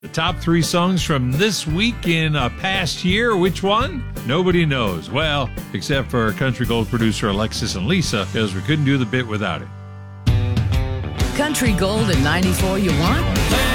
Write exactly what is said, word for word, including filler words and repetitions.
The top three songs from this week in a past year, which one? Nobody knows. Well, except for our Country Gold producer Alexis and Lisa, because we couldn't do the bit without it. Country Gold at ninety-four you want?